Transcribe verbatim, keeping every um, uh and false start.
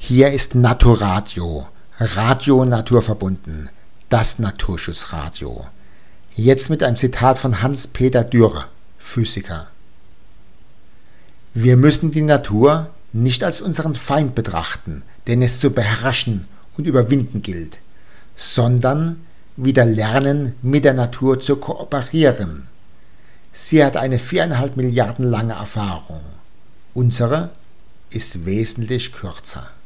Hier ist Naturadio, Radio naturverbunden, das Naturschutzradio. Jetzt mit einem Zitat von Hans-Peter Dürr, Physiker. Wir müssen die Natur nicht als unseren Feind betrachten, den es zu beherrschen und überwinden gilt, sondern wieder lernen, mit der Natur zu kooperieren. Sie hat eine viereinhalb Milliarden lange Erfahrung. Unsere ist wesentlich kürzer.